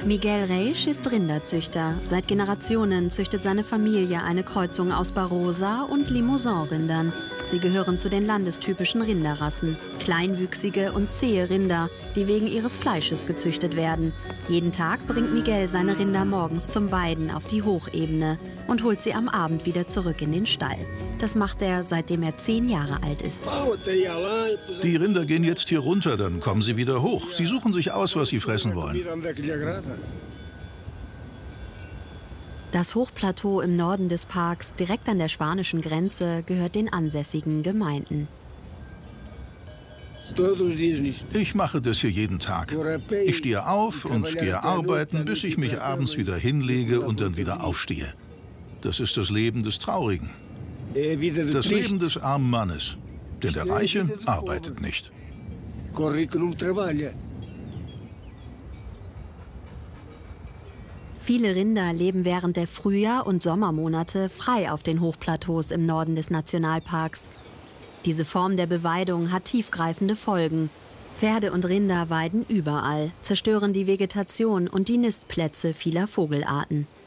Miguel Reis ist Rinderzüchter. Seit Generationen züchtet seine Familie eine Kreuzung aus Barossa und Limousin-Rindern. Sie gehören zu den landestypischen Rinderrassen. Kleinwüchsige und zähe Rinder, die wegen ihres Fleisches gezüchtet werden. Jeden Tag bringt Miguel seine Rinder morgens zum Weiden auf die Hochebene und holt sie am Abend wieder zurück in den Stall. Das macht er, seitdem er 10 Jahre alt ist. Die Rinder gehen jetzt hier runter, dann kommen sie wieder hoch. Sie suchen sich aus, was sie fressen wollen. Das Hochplateau im Norden des Parks, direkt an der spanischen Grenze, gehört den ansässigen Gemeinden. Ich mache das hier jeden Tag. Ich stehe auf und gehe arbeiten, bis ich mich abends wieder hinlege und dann wieder aufstehe. Das ist das Leben des Traurigen. Das Leben des armen Mannes. Denn der Reiche arbeitet nicht. Viele Rinder leben während der Frühjahr- und Sommermonate frei auf den Hochplateaus im Norden des Nationalparks. Diese Form der Beweidung hat tiefgreifende Folgen. Pferde und Rinder weiden überall, zerstören die Vegetation und die Nistplätze vieler Vogelarten.